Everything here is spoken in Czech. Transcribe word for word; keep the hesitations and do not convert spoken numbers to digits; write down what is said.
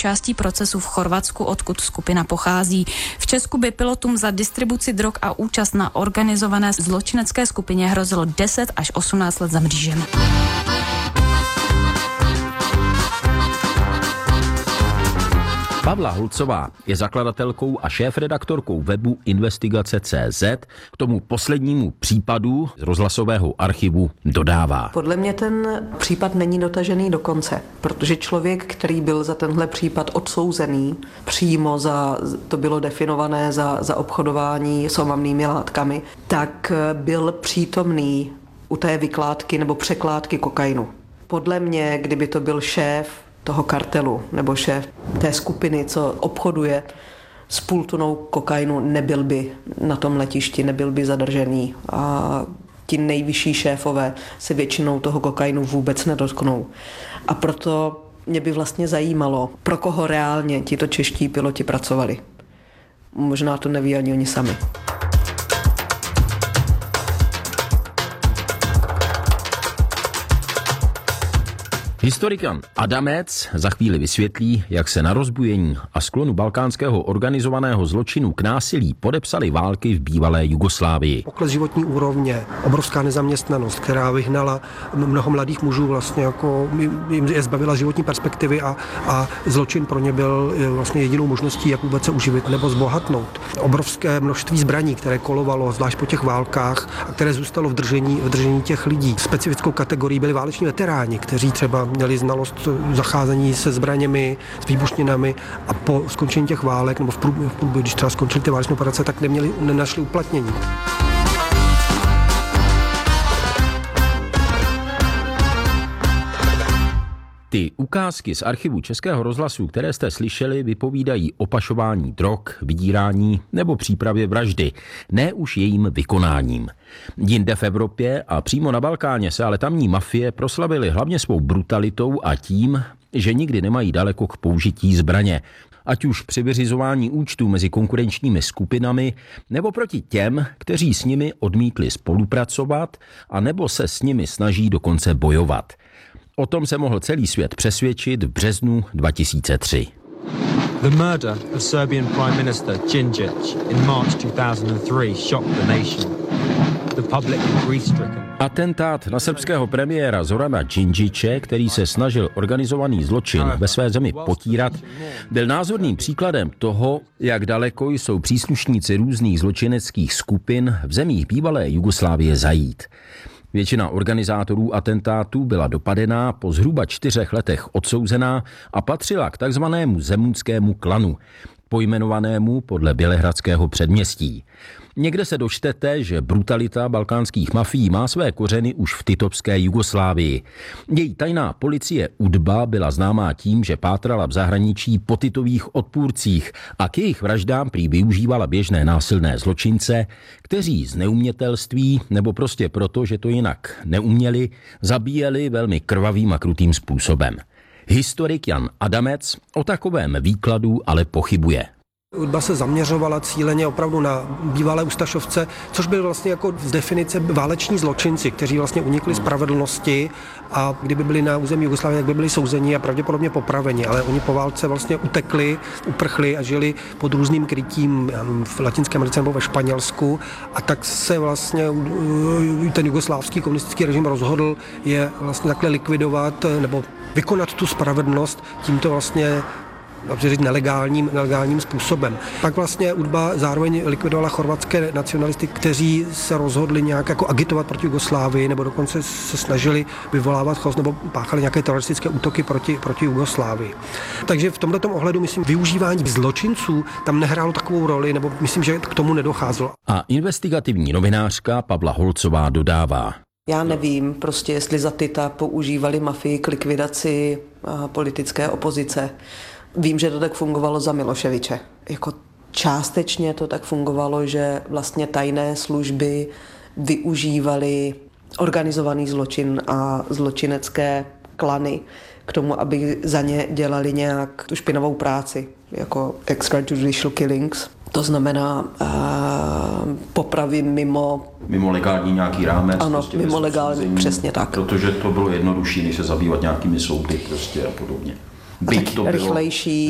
součástí procesu v Chorvatsku, odkud skupina pochází. V Česku by pilotům za distribuci drog a účast na organizované zločinecké skupině hrozilo deset až osmnáct let za mřížemi. Pavla Holcová je zakladatelkou a šéfredaktorkou webu Investigace tečka cé zet. K tomu poslednímu případu z rozhlasového archivu dodává. Podle mě ten případ není dotažený do konce, protože člověk, který byl za tenhle případ odsouzený, přímo za, to bylo definované za, za obchodování s omamnými látkami, tak byl přítomný u té vykládky nebo překládky kokainu. Podle mě, kdyby to byl šéf toho kartelu nebo šéf té skupiny, co obchoduje s půl tunou kokainu, nebyl by na tom letišti, nebyl by zadržený a ti nejvyšší šéfové se většinou toho kokainu vůbec nedotknou. A proto mě by vlastně zajímalo, pro koho reálně tito čeští piloti pracovali. Možná to neví ani oni sami. Historik Jan Adamec za chvíli vysvětlí, jak se na rozbujení a sklonu balkánského organizovaného zločinu k násilí podepsaly války v bývalé Jugoslávii. Pokles životní úrovně, obrovská nezaměstnanost, která vyhnala mnoho mladých mužů, vlastně jako jim je zbavila životní perspektivy a, a zločin pro ně byl vlastně jedinou možností, jak vůbec se uživit nebo zbohatnout. Obrovské množství zbraní, které kolovalo, zvlášť po těch válkách, a které zůstalo v držení, v držení těch lidí. Specifickou kategorií byli váleční veteráni, kteří třeba měli znalost zacházení se zbraněmi, s výbušninami a po skončení těch válek, nebo v průběhu, když třeba skončily ty válečné operace, tak neměli, nenašli uplatnění. Ty ukázky z archivu Českého rozhlasu, které jste slyšeli, vypovídají o pašování drog, vydírání nebo přípravě vraždy, ne už jejím vykonáním. Jinde v Evropě a přímo na Balkáně se ale tamní mafie proslavily hlavně svou brutalitou a tím, že nikdy nemají daleko k použití zbraně. Ať už při vyřizování účtů mezi konkurenčními skupinami, nebo proti těm, kteří s nimi odmítli spolupracovat, a nebo se s nimi snaží dokonce bojovat. O tom se mohl celý svět přesvědčit v březnu dva tisíce tři. The murder of Serbian Prime Minister Djindjic in March two thousand three shocked the nation. The public was grief-stricken. Atentát na srbského premiéra Zorana Djindjiče, který se snažil organizovaný zločin ve své zemi potírat, byl názorným příkladem toho, jak daleko jsou příslušníci různých zločineckých skupin v zemích bývalé Jugoslávie zajít. Většina organizátorů atentátů byla dopadená, po zhruba čtyřech letech odsouzená a patřila k takzvanému zemunskému klanu, pojmenovanému podle bělehradského předměstí. Někde se dočtete, že brutalita balkánských mafií má své kořeny už v titovské Jugoslávii. Její tajná policie UDBA byla známá tím, že pátrala v zahraničí po titových odpůrcích a k jejich vraždám prý využívala běžné násilné zločince, kteří z neumětelství nebo prostě proto, že to jinak neuměli, zabíjeli velmi krvavým a krutým způsobem. Historik Jan Adamec o takovém výkladu ale pochybuje. UDBA se zaměřovala cíleně opravdu na bývalé ustašovce, což byl vlastně jako z definice váleční zločinci, kteří vlastně unikli spravedlnosti a kdyby byli na území Jugoslávie, tak by byli souzeni a pravděpodobně popraveni, ale oni po válce vlastně utekli, uprchli a žili pod různým krytím v Latinské Americe nebo ve Španělsku a tak se vlastně ten jugoslávský komunistický režim rozhodl je vlastně takhle likvidovat nebo vykonat tu spravedlnost tímto vlastně říct, nelegálním, nelegálním způsobem. Pak vlastně UDBA zároveň likvidovala chorvatské nacionalisty, kteří se rozhodli nějak jako agitovat proti Jugoslávii nebo dokonce se snažili vyvolávat chaos nebo páchali nějaké teroristické útoky proti, proti Jugoslávii. Takže v tomto ohledu, myslím, využívání zločinců tam nehrálo takovou roli, nebo myslím, že k tomu nedocházelo. A investigativní novinářka Pavla Holcová dodává. Já nevím, prostě jestli za Tita používali mafii k likvidaci politické opozice. Vím, že to tak fungovalo za Miloševiče. Jako částečně to tak fungovalo, že vlastně tajné služby využívaly organizovaný zločin a zločinecké klany k tomu, aby za ně dělali nějak tu špinavou práci, jako extrajudicial killings. To znamená uh, popravy mimo... Mimo legální nějaký rámec. Ano, prostě mimo legální, přesně tak. Protože to bylo jednodušší, než se zabývat nějakými soudy prostě a podobně. Byť to bylo rychlejší.